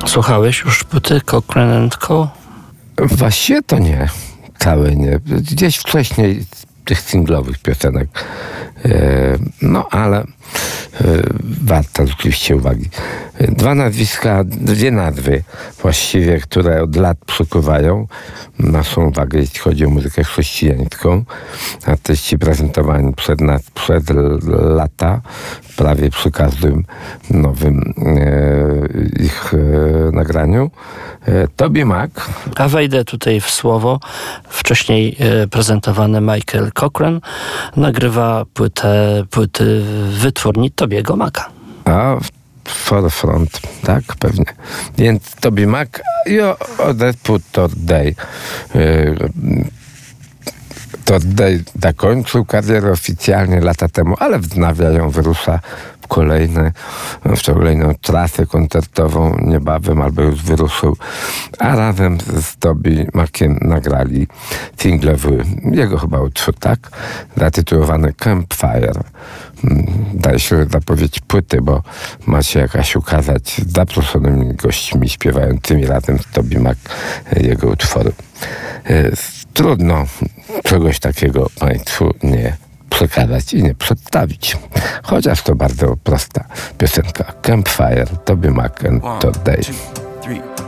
Słuchałeś już płyty Cochrane & Co? Właściwie to nie. Całe nie. Gdzieś wcześniej tych singlowych piosenek. No ale warto oczywiście uwagi. Dwie nazwy właściwie, które od lat przykuwają naszą uwagę, jeśli chodzi o muzykę chrześcijańską. Artyści prezentowani przed lata, prawie przy każdym nowym ich nagraniu. Toby Mac. A wejdę tutaj w słowo. Wcześniej prezentowany Michael Cochrane nagrywa płyty w wytwórni Toby'ego Maca. A Forefront, tak? Pewnie. Więc Toby Mac i zespół Third Day. Third Day zakończył karierę oficjalnie lata temu, ale wznawia ją, wyrusza w kolejną trasę koncertową niebawem, albo już wyruszył, a razem z Toby Maciem nagrali singlowy, jego chyba utwór, tak? Zatytułowany Campfire. Daje się zapowiedź płyty, bo ma się jakaś ukazać z zaproszonymi gośćmi śpiewającymi razem z Toby Mac jego utwory. Trudno czegoś takiego Państwu nie przekazać i nie przedstawić. Chociaż to bardzo prosta piosenka. Campfire, Toby Mac and Third Day.